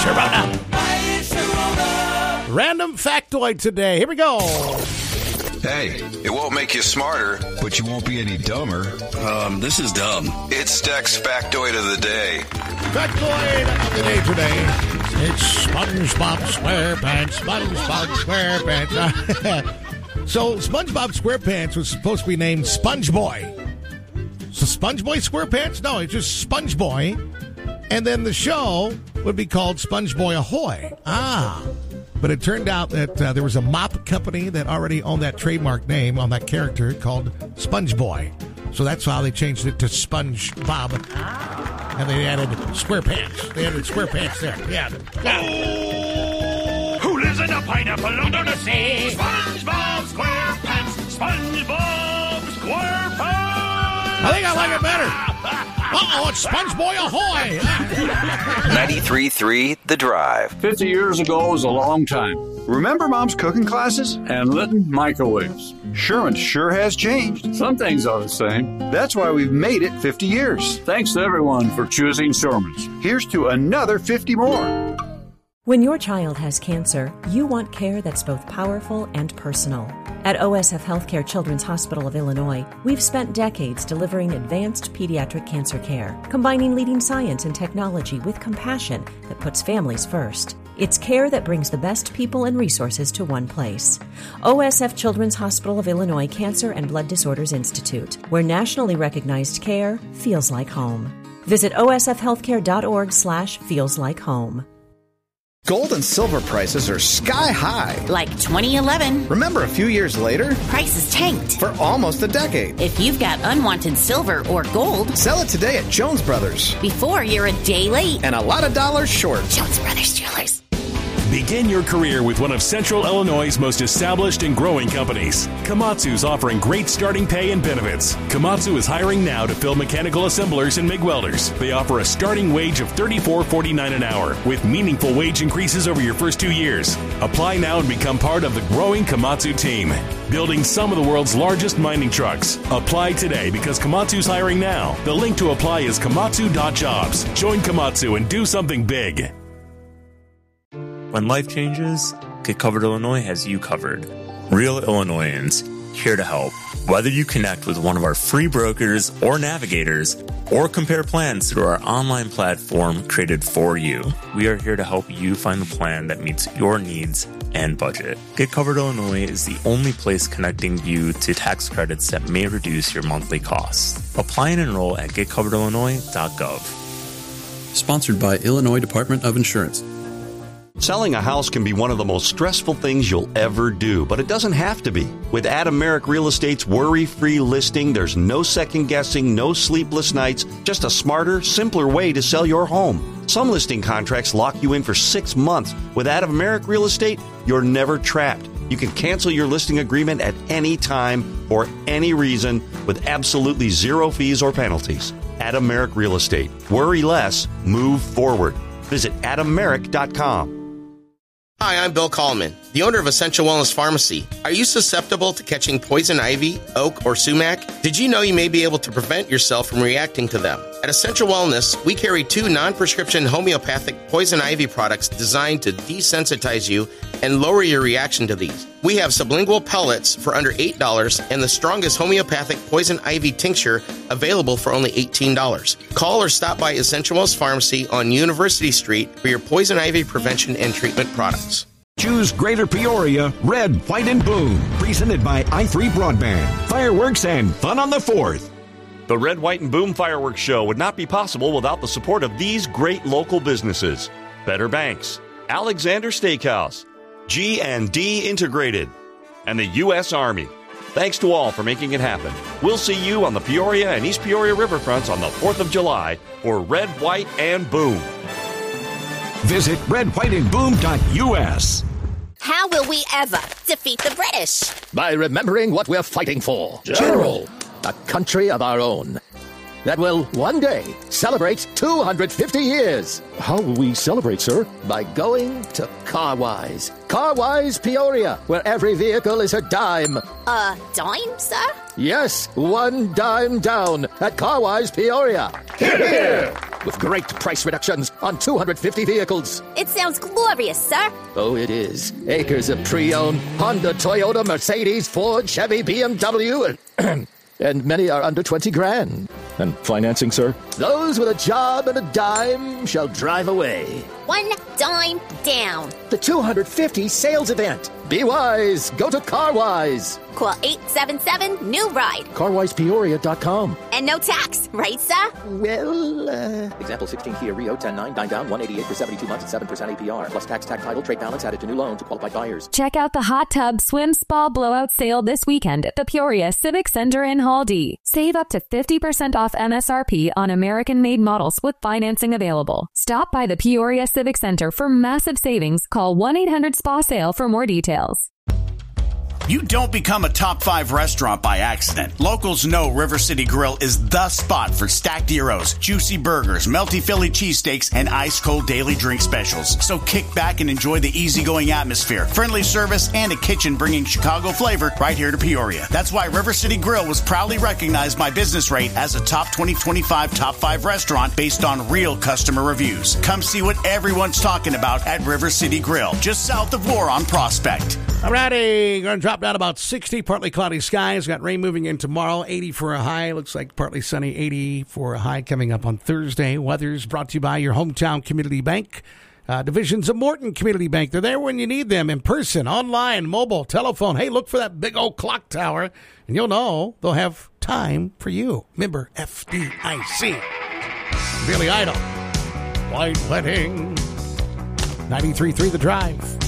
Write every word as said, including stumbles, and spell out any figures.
Sharona. Random factoid today. Here we go. Hey, it won't make you smarter, but you won't be any dumber. Um, this is dumb. It's Deck's factoid of the day. Factoid of the day today. It's SpongeBob SquarePants. SpongeBob SquarePants. So SpongeBob SquarePants was supposed to be named SpongeBoy. So SpongeBoy SquarePants? No, it's just SpongeBoy. And then the show would be called SpongeBoy Ahoy. Ah. But it turned out that uh, there was a mop company that already owned that trademark name on that character called SpongeBoy. So that's how they changed it to SpongeBob. And they added SquarePants. They added SquarePants there. Yeah. Oh, who lives in a pineapple under the sea? SpongeBob SquarePants. SpongeBob SquarePants. I think I like it better. Uh-oh, it's SpongeBoy Ahoy. ninety-three point three The Drive. Fifty years ago was a long time. Remember Mom's cooking classes? And Litton microwaves. Sherman sure has changed. Some things are the same. That's why we've made it fifty years. Thanks to everyone for choosing Sherman's. Here's to another fifty more. When your child has cancer, you want care that's both powerful and personal. At O S F Healthcare Children's Hospital of Illinois, we've spent decades delivering advanced pediatric cancer care, combining leading science and technology with compassion that puts families first. It's care that brings the best people and resources to one place. O S F Children's Hospital of Illinois Cancer and Blood Disorders Institute, where nationally recognized care feels like home. Visit osfhealthcare.org slash feels like home. Gold and silver prices are sky high. Like twenty eleven. Remember a few years later? Prices tanked. For almost a decade. If you've got unwanted silver or gold, sell it today at Jones Brothers. Before you're a day late. And a lot of dollars short. Jones Brothers Jewelers. Begin your career with one of Central Illinois' most established and growing companies. Komatsu's offering great starting pay and benefits. Komatsu is hiring now to fill mechanical assemblers and MIG welders. They offer a starting wage of thirty-four forty-nine an hour with meaningful wage increases over your first two years. Apply now and become part of the growing Komatsu team. Building some of the world's largest mining trucks. Apply today because Komatsu's hiring now. The link to apply is komatsu dot jobs. Join Komatsu and do something big. When life changes, Get Covered Illinois has you covered. Real Illinoisans, here to help. Whether you connect with one of our free brokers or navigators, or compare plans through our online platform created for you, we are here to help you find the plan that meets your needs and budget. Get Covered Illinois is the only place connecting you to tax credits that may reduce your monthly costs. Apply and enroll at get covered illinois dot gov. Sponsored by Illinois Department of Insurance. Selling a house can be one of the most stressful things you'll ever do, but it doesn't have to be. With Adam Merrick Real Estate's worry-free listing, there's no second-guessing, no sleepless nights, just a smarter, simpler way to sell your home. Some listing contracts lock you in for six months. With Adam Merrick Real Estate, you're never trapped. You can cancel your listing agreement at any time for any reason with absolutely zero fees or penalties. Adam Merrick Real Estate. Worry less, move forward. Visit adam merrick dot com. Hi, I'm Bill Kallman, the owner of Essential Wellness Pharmacy. Are you susceptible to catching poison ivy, oak, or sumac? Did you know you may be able to prevent yourself from reacting to them? At Essential Wellness, we carry two non-prescription homeopathic poison ivy products designed to desensitize you and lower your reaction to these. We have sublingual pellets for under eight dollars and the strongest homeopathic poison ivy tincture available for only eighteen dollars. Call or stop by Essential Wellness Pharmacy on University Street for your poison ivy prevention and treatment products. Choose Greater Peoria Red, White, and Boom. Presented by i three Broadband. Fireworks and fun on the fourth. The Red, White, and Boom Fireworks Show would not be possible without the support of these great local businesses. Better Banks, Alexander Steakhouse, G and D Integrated, and the U S Army. Thanks to all for making it happen. We'll see you on the Peoria and East Peoria riverfronts on the fourth of July for Red, White, and Boom. Visit red white and boom dot u s. How will we ever defeat the British? By remembering what we're fighting for. General. A country of our own that will one day celebrate two hundred fifty years. How will we celebrate, sir? By going to Carwise. Carwise Peoria, where every vehicle is a dime. A dime, sir? Yes, one dime down at Carwise Peoria. Here, here. with great price reductions on two hundred fifty vehicles. It sounds glorious, sir. Oh, it is. Acres of pre-owned Honda, Toyota, Mercedes, Ford, Chevy, B M W, and, and many are under twenty grand. And financing, sir? Those with a job and a dime shall drive away. One dime down. The two hundred fifty sales event. Be wise. Go to CarWise. Call eight seven seven, new ride. car wise peoria dot com. And no tax, right, sir? Well, uh... Example sixteen Kia Rio, ten nine, nine down, one eighty-eight for seventy-two months at seven percent A P R. Plus tax, tax title, trade balance added to new loan to qualified buyers. Check out the Hot Tub Swim Spa Blowout Sale this weekend at the Peoria Civic Center in Haldee. Save up to fifty percent off M S R P on American-made models with financing available. Stop by the Peoria Civic Center for massive savings. Call one eight hundred S P A sale for more details. You don't become a top five restaurant by accident. Locals know River City Grill is the spot for stacked gyros, juicy burgers, melty Philly cheesesteaks, and ice-cold daily drink specials. So kick back and enjoy the easygoing atmosphere, friendly service, and a kitchen bringing Chicago flavor right here to Peoria. That's why River City Grill was proudly recognized by Business Rate as a top twenty twenty-five top five restaurant based on real customer reviews. Come see what everyone's talking about at River City Grill, just south of War on Prospect. Alrighty, going to drop down about sixty, partly cloudy skies. Got rain moving in tomorrow, eighty for a high. Looks like partly sunny, eighty for a high coming up on Thursday. Weather's brought to you by your hometown community bank. Uh, divisions of Morton Community Bank. They're there when you need them, in person, online, mobile, telephone. Hey, look for that big old clock tower, and you'll know they'll have time for you. Member F D I C. Billy Idol. White Wedding. ninety-three point three The Drive.